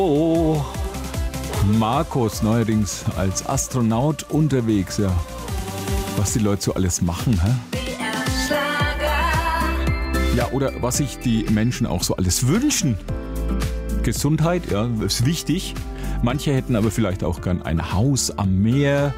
Oh, Markus neuerdings als Astronaut unterwegs, ja. Was die Leute so alles machen, hä? Ja, oder was sich die Menschen auch so alles wünschen. Gesundheit, ja, ist wichtig. Manche hätten aber vielleicht auch gern ein Haus am Meer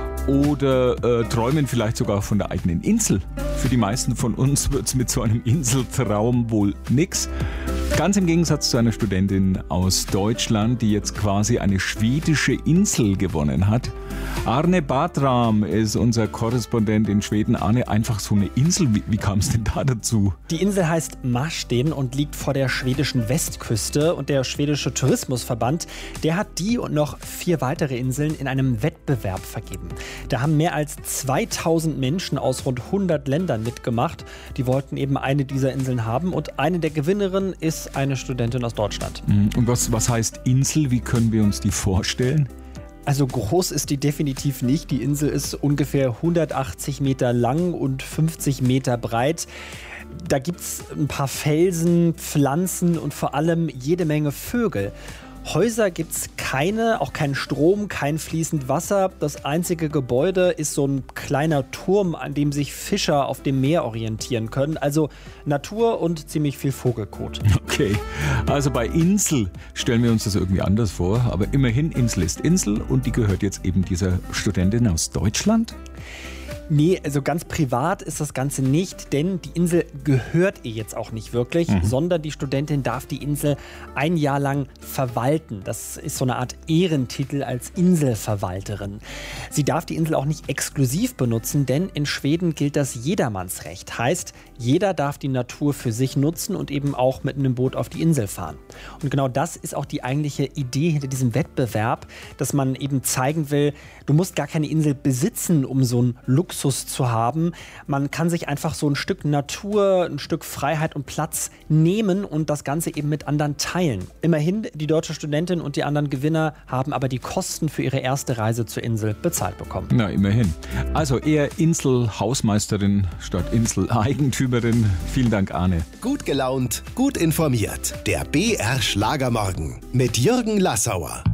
oder träumen vielleicht sogar von der eigenen Insel. Für die meisten von uns wird es mit so einem Inseltraum wohl nix. Ganz im Gegensatz zu einer Studentin aus Deutschland, die jetzt quasi eine schwedische Insel gewonnen hat. Arne Bartram ist unser Korrespondent in Schweden. Arne, einfach so eine Insel, wie kam es denn da dazu? Die Insel heißt Marsten und liegt vor der schwedischen Westküste. Und der schwedische Tourismusverband, der hat die und noch 4 weitere Inseln in einem Wettbewerb vergeben. Da haben mehr als 2000 Menschen aus rund 100 Ländern mitgemacht. Die wollten eben eine dieser Inseln haben. Und eine der Gewinnerinnen ist eine Studentin aus Deutschland. Und was heißt Insel? Wie können wir uns die vorstellen? Also groß ist die definitiv nicht. Die Insel ist ungefähr 180 Meter lang und 50 Meter breit. Da gibt es ein paar Felsen, Pflanzen und vor allem jede Menge Vögel. Häuser gibt es keine, auch kein Strom, kein fließend Wasser. Das einzige Gebäude ist so ein kleiner Turm, an dem sich Fischer auf dem Meer orientieren können. Also Natur und ziemlich viel Vogelkot. Okay, also bei Insel stellen wir uns das irgendwie anders vor. Aber immerhin, Insel ist Insel und die gehört jetzt eben dieser Studentin aus Deutschland? Nee, also ganz privat ist das Ganze nicht, denn die Insel gehört ihr jetzt auch nicht wirklich, sondern die Studentin darf die Insel ein Jahr lang verwalten. Das ist so eine Art Ehrentitel als Inselverwalterin. Sie darf die Insel auch nicht exklusiv benutzen, denn in Schweden gilt das Jedermannsrecht. Heißt, jeder darf die Natur für sich nutzen und eben auch mit einem Boot auf die Insel fahren. Und genau das ist auch die eigentliche Idee hinter diesem Wettbewerb, dass man eben zeigen will, du musst gar keine Insel besitzen, um so einen Luxus zu haben. Man kann sich einfach so ein Stück Natur, ein Stück Freiheit und Platz nehmen und das Ganze eben mit anderen teilen. Immerhin, die deutsche Studentin und die anderen Gewinner haben aber die Kosten für ihre erste Reise zur Insel bezahlt bekommen. Na, immerhin. Also eher Inselhausmeisterin statt Inseleigentümerin. Vielen Dank, Arne. Gut gelaunt, gut informiert. Der BR Schlagermorgen mit Jürgen Lassauer.